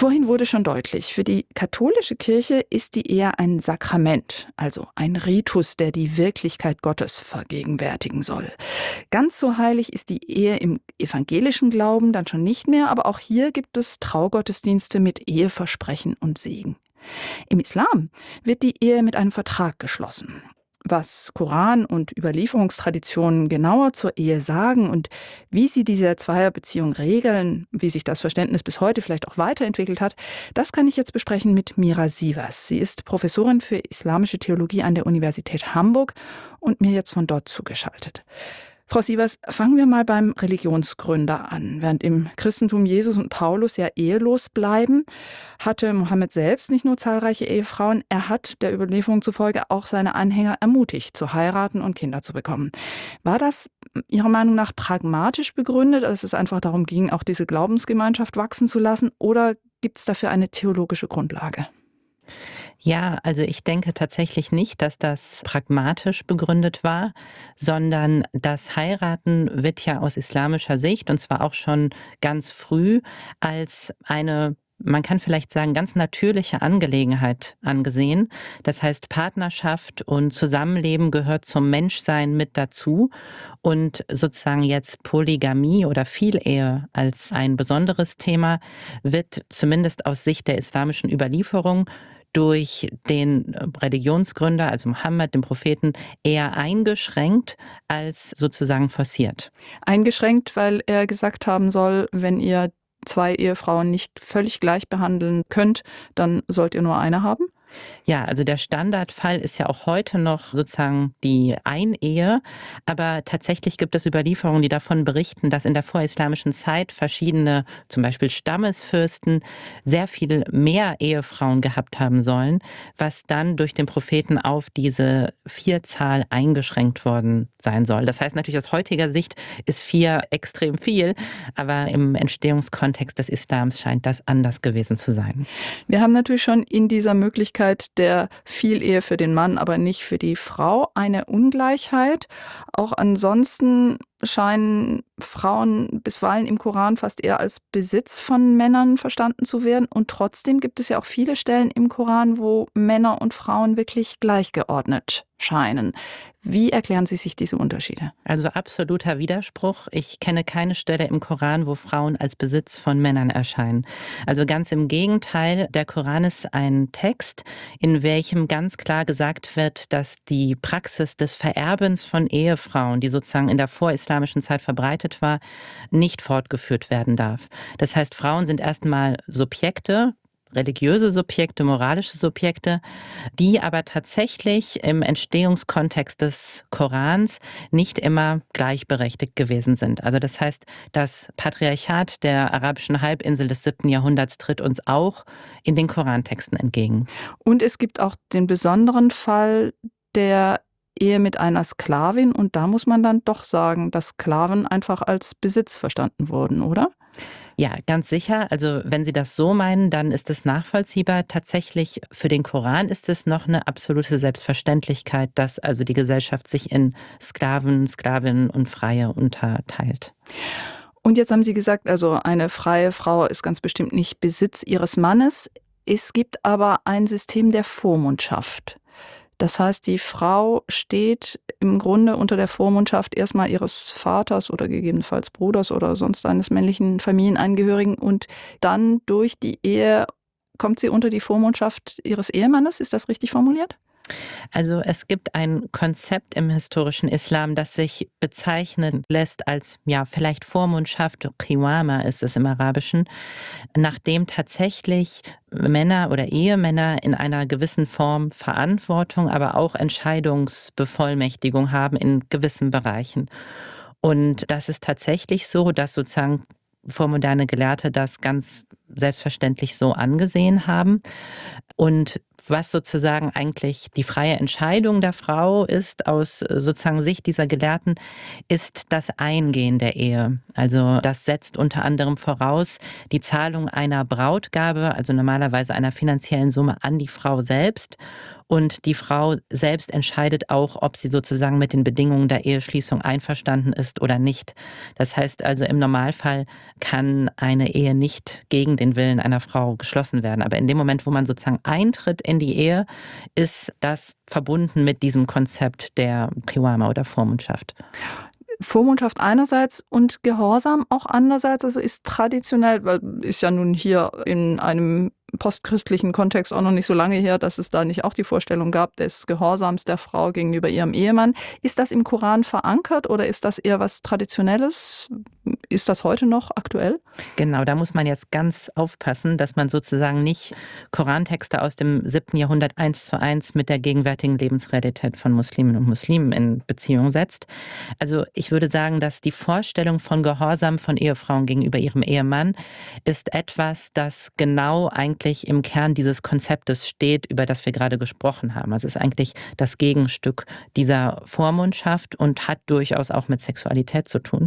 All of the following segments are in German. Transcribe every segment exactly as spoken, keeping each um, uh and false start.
Vorhin wurde schon deutlich, für die katholische Kirche ist die Ehe ein Sakrament, also ein Ritus, der die Wirklichkeit Gottes vergegenwärtigen soll. Ganz so heilig ist die Ehe im evangelischen Glauben dann schon nicht mehr, aber auch hier gibt es Traugottesdienste mit Eheversprechen und Segen. Im Islam wird die Ehe mit einem Vertrag geschlossen. Was Koran und Überlieferungstraditionen genauer zur Ehe sagen und wie sie diese Zweierbeziehung regeln, wie sich das Verständnis bis heute vielleicht auch weiterentwickelt hat, das kann ich jetzt besprechen mit Mira Sievers. Sie ist Professorin für Islamische Theologie an der Universität Hamburg und mir jetzt von dort zugeschaltet. Frau Sievers, fangen wir mal beim Religionsgründer an. Während im Christentum Jesus und Paulus ja ehelos bleiben, hatte Mohammed selbst nicht nur zahlreiche Ehefrauen, er hat der Überlieferung zufolge auch seine Anhänger ermutigt, zu heiraten und Kinder zu bekommen. War das Ihrer Meinung nach pragmatisch begründet, dass es einfach darum ging, auch diese Glaubensgemeinschaft wachsen zu lassen, oder gibt es dafür eine theologische Grundlage? Ja, also ich denke tatsächlich nicht, dass das pragmatisch begründet war, sondern das Heiraten wird ja aus islamischer Sicht, und zwar auch schon ganz früh, als eine, man kann vielleicht sagen, ganz natürliche Angelegenheit angesehen. Das heißt, Partnerschaft und Zusammenleben gehört zum Menschsein mit dazu. Und sozusagen jetzt Polygamie oder Vielehe als ein besonderes Thema wird zumindest aus Sicht der islamischen Überlieferung durch den Religionsgründer, also Mohammed, den Propheten, eher eingeschränkt als sozusagen forciert. Eingeschränkt, weil er gesagt haben soll, wenn ihr zwei Ehefrauen nicht völlig gleich behandeln könnt, dann sollt ihr nur eine haben? Ja, also der Standardfall ist ja auch heute noch sozusagen die Einehe, aber tatsächlich gibt es Überlieferungen, die davon berichten, dass in der vorislamischen Zeit verschiedene, zum Beispiel Stammesfürsten, sehr viel mehr Ehefrauen gehabt haben sollen, was dann durch den Propheten auf diese Vierzahl eingeschränkt worden sein soll. Das heißt natürlich, aus heutiger Sicht ist vier extrem viel, aber im Entstehungskontext des Islams scheint das anders gewesen zu sein. Wir haben natürlich schon in dieser Möglichkeit der Vielehe für den Mann, aber nicht für die Frau eine Ungleichheit. Auch ansonsten scheinen Frauen bisweilen im Koran fast eher als Besitz von Männern verstanden zu werden. Und trotzdem gibt es ja auch viele Stellen im Koran, wo Männer und Frauen wirklich gleichgeordnet scheinen. Wie erklären Sie sich diese Unterschiede? Also absoluter Widerspruch. Ich kenne keine Stelle im Koran, wo Frauen als Besitz von Männern erscheinen. Also ganz im Gegenteil, der Koran ist ein Text, in welchem ganz klar gesagt wird, dass die Praxis des Vererbens von Ehefrauen, die sozusagen in der vorislamischen Zeit verbreitet war, nicht fortgeführt werden darf. Das heißt, Frauen sind erstmal Subjekte, religiöse Subjekte, moralische Subjekte, die aber tatsächlich im Entstehungskontext des Korans nicht immer gleichberechtigt gewesen sind. Also das heißt, das Patriarchat der arabischen Halbinsel des siebten Jahrhunderts tritt uns auch in den Korantexten entgegen. Und es gibt auch den besonderen Fall der Ehe mit einer Sklavin, und da muss man dann doch sagen, dass Sklaven einfach als Besitz verstanden wurden, oder? Ja, ganz sicher. Also wenn Sie das so meinen, dann ist es nachvollziehbar. Tatsächlich für den Koran ist es noch eine absolute Selbstverständlichkeit, dass also die Gesellschaft sich in Sklaven, Sklavinnen und Freie unterteilt. Und jetzt haben Sie gesagt, also eine freie Frau ist ganz bestimmt nicht Besitz ihres Mannes. Es gibt aber ein System der Vormundschaft. Das heißt, die Frau steht im Grunde unter der Vormundschaft erstmal ihres Vaters oder gegebenenfalls Bruders oder sonst eines männlichen Familienangehörigen, und dann durch die Ehe kommt sie unter die Vormundschaft ihres Ehemannes. Ist das richtig formuliert? Also es gibt ein Konzept im historischen Islam, das sich bezeichnen lässt als, ja, vielleicht Vormundschaft, Qiwama ist es im Arabischen, nachdem tatsächlich Männer oder Ehemänner in einer gewissen Form Verantwortung, aber auch Entscheidungsbevollmächtigung haben in gewissen Bereichen. Und das ist tatsächlich so, dass sozusagen vormoderne Gelehrte das ganz selbstverständlich so angesehen haben. Und was sozusagen eigentlich die freie Entscheidung der Frau ist, aus sozusagen Sicht dieser Gelehrten, ist das Eingehen der Ehe. Also das setzt unter anderem voraus die Zahlung einer Brautgabe, also normalerweise einer finanziellen Summe an die Frau selbst. Und die Frau selbst entscheidet auch, ob sie sozusagen mit den Bedingungen der Eheschließung einverstanden ist oder nicht. Das heißt also, im Normalfall kann eine Ehe nicht gegen den Willen einer Frau geschlossen werden. Aber in dem Moment, wo man sozusagen eintritt in die Ehe, ist das verbunden mit diesem Konzept der Qiwama oder Vormundschaft. Vormundschaft einerseits und Gehorsam auch andererseits, also ist traditionell, weil ist ja nun hier in einem postchristlichen Kontext auch noch nicht so lange her, dass es da nicht auch die Vorstellung gab des Gehorsams der Frau gegenüber ihrem Ehemann. Ist das im Koran verankert oder ist das eher was Traditionelles? Ist das heute noch aktuell? Genau, da muss man jetzt ganz aufpassen, dass man sozusagen nicht Korantexte aus dem siebten Jahrhundert eins zu eins mit der gegenwärtigen Lebensrealität von Musliminnen und Muslimen in Beziehung setzt. Also ich würde sagen, dass die Vorstellung von Gehorsam von Ehefrauen gegenüber ihrem Ehemann ist etwas, das genau eigentlich im Kern dieses Konzeptes steht, über das wir gerade gesprochen haben. Also es ist eigentlich das Gegenstück dieser Vormundschaft und hat durchaus auch mit Sexualität zu tun.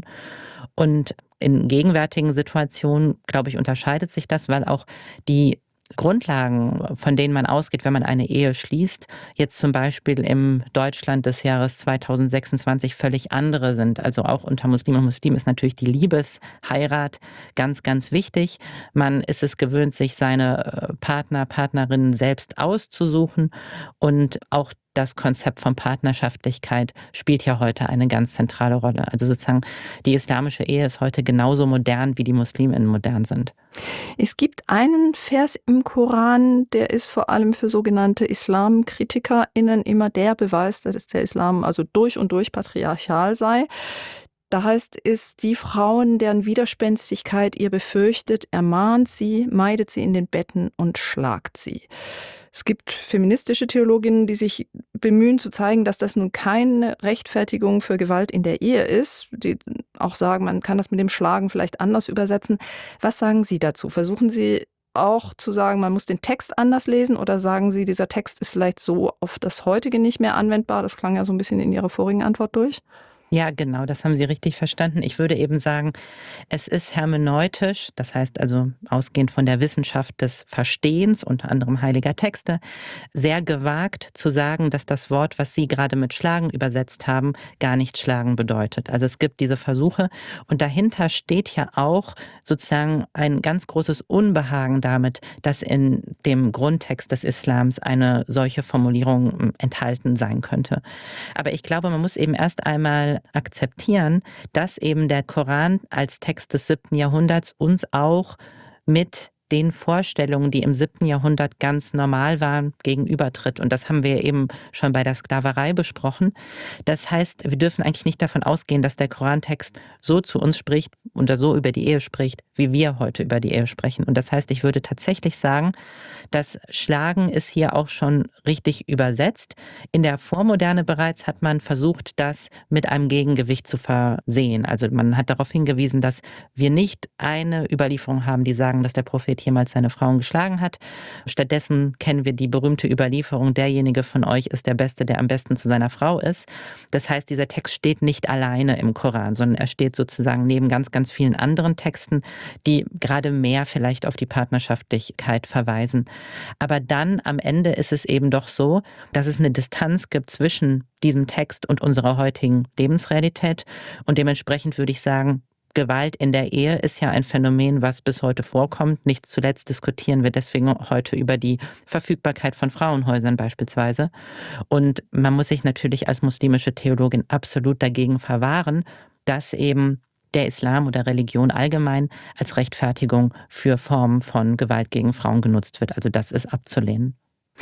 Und in gegenwärtigen Situationen, glaube ich, unterscheidet sich das, weil auch die Grundlagen, von denen man ausgeht, wenn man eine Ehe schließt, jetzt zum Beispiel im Deutschland des Jahres zweitausendsechsundzwanzig völlig andere sind. Also auch unter Muslimen und Muslimen ist natürlich die Liebesheirat ganz, ganz wichtig. Man ist es gewöhnt, sich seine Partner, Partnerinnen selbst auszusuchen und auch das Konzept von Partnerschaftlichkeit spielt ja heute eine ganz zentrale Rolle. Also sozusagen die islamische Ehe ist heute genauso modern, wie die Musliminnen modern sind. Es gibt einen Vers im Koran, der ist vor allem für sogenannte IslamkritikerInnen immer der Beweis, dass der Islam also durch und durch patriarchal sei. Da heißt es, die Frauen, deren Widerspenstigkeit ihr befürchtet, ermahnt sie, meidet sie in den Betten und schlagt sie. Es gibt feministische Theologinnen, die sich bemühen zu zeigen, dass das nun keine Rechtfertigung für Gewalt in der Ehe ist, die auch sagen, man kann das mit dem Schlagen vielleicht anders übersetzen. Was sagen Sie dazu? Versuchen Sie auch zu sagen, man muss den Text anders lesen oder sagen Sie, dieser Text ist vielleicht so auf das heutige nicht mehr anwendbar? Das klang ja so ein bisschen in Ihrer vorigen Antwort durch. Ja, genau, das haben Sie richtig verstanden. Ich würde eben sagen, es ist hermeneutisch, das heißt also ausgehend von der Wissenschaft des Verstehens, unter anderem heiliger Texte, sehr gewagt zu sagen, dass das Wort, was Sie gerade mit schlagen übersetzt haben, gar nicht schlagen bedeutet. Also es gibt diese Versuche und dahinter steht ja auch sozusagen ein ganz großes Unbehagen damit, dass in dem Grundtext des Islams eine solche Formulierung enthalten sein könnte. Aber ich glaube, man muss eben erst einmal akzeptieren, dass eben der Koran als Text des siebten Jahrhunderts uns auch mit den Vorstellungen, die im siebten Jahrhundert ganz normal waren, gegenübertritt. Und das haben wir eben schon bei der Sklaverei besprochen. Das heißt, wir dürfen eigentlich nicht davon ausgehen, dass der Korantext so zu uns spricht oder so über die Ehe spricht, wie wir heute über die Ehe sprechen. Und das heißt, ich würde tatsächlich sagen, das Schlagen ist hier auch schon richtig übersetzt. In der Vormoderne bereits hat man versucht, das mit einem Gegengewicht zu versehen. Also man hat darauf hingewiesen, dass wir nicht eine Überlieferung haben, die sagen, dass der Prophet jemals seine Frauen geschlagen hat. Stattdessen kennen wir die berühmte Überlieferung, derjenige von euch ist der Beste, der am besten zu seiner Frau ist. Das heißt, dieser Text steht nicht alleine im Koran, sondern er steht sozusagen neben ganz, ganz vielen anderen Texten, die gerade mehr vielleicht auf die Partnerschaftlichkeit verweisen. Aber dann am Ende ist es eben doch so, dass es eine Distanz gibt zwischen diesem Text und unserer heutigen Lebensrealität. Und dementsprechend würde ich sagen, Gewalt in der Ehe ist ja ein Phänomen, was bis heute vorkommt. Nicht zuletzt diskutieren wir deswegen heute über die Verfügbarkeit von Frauenhäusern beispielsweise. Und man muss sich natürlich als muslimische Theologin absolut dagegen verwahren, dass eben der Islam oder Religion allgemein als Rechtfertigung für Formen von Gewalt gegen Frauen genutzt wird. Also das ist abzulehnen.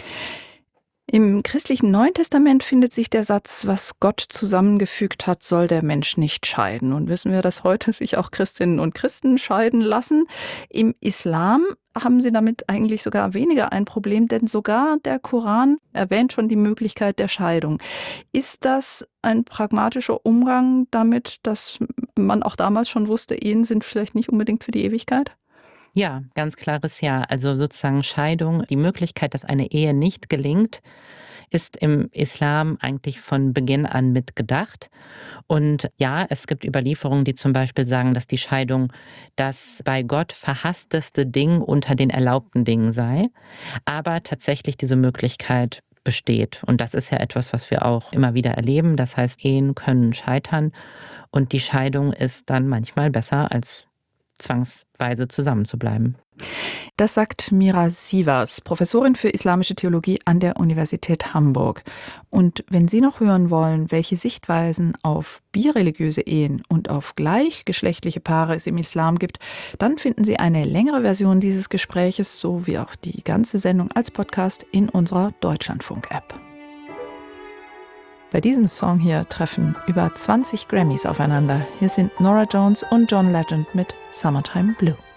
Im christlichen Neuen Testament findet sich der Satz, was Gott zusammengefügt hat, soll der Mensch nicht scheiden. Und wissen wir, dass heute sich auch Christinnen und Christen scheiden lassen. Im Islam haben sie damit eigentlich sogar weniger ein Problem, denn sogar der Koran erwähnt schon die Möglichkeit der Scheidung. Ist das ein pragmatischer Umgang damit, dass man auch damals schon wusste, Ehen sind vielleicht nicht unbedingt für die Ewigkeit? Ja, ganz klares Ja. Also sozusagen Scheidung, die Möglichkeit, dass eine Ehe nicht gelingt, ist im Islam eigentlich von Beginn an mitgedacht. Und ja, es gibt Überlieferungen, die zum Beispiel sagen, dass die Scheidung das bei Gott verhassteste Ding unter den erlaubten Dingen sei. Aber tatsächlich diese Möglichkeit besteht. Und das ist ja etwas, was wir auch immer wieder erleben. Das heißt, Ehen können scheitern und die Scheidung ist dann manchmal besser, als zwangsweise zusammenzubleiben. Das sagt Mira Sievers, Professorin für Islamische Theologie an der Universität Hamburg. Und wenn Sie noch hören wollen, welche Sichtweisen auf bireligiöse Ehen und auf gleichgeschlechtliche Paare es im Islam gibt, dann finden Sie eine längere Version dieses Gespräches sowie auch die ganze Sendung als Podcast in unserer Deutschlandfunk-App. Bei diesem Song hier treffen über zwanzig Grammys aufeinander. Hier sind Norah Jones und John Legend mit Summertime Blue.